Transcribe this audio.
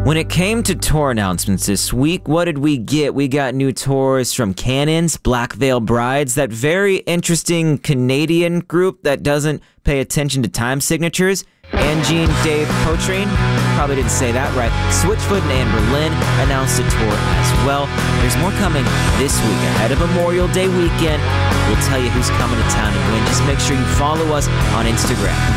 When it came to tour announcements this week, what did we get? We got new tours from Cannons, Black Veil Brides, that very interesting Canadian group that doesn't pay attention to time signatures, Angie and Dave Poitrine, probably didn't say that right, Switchfoot and Anne Boleyn announced a tour as well. There's more coming this week ahead of Memorial Day weekend. We'll tell you who's coming to town and when. Just make sure you follow us on Instagram.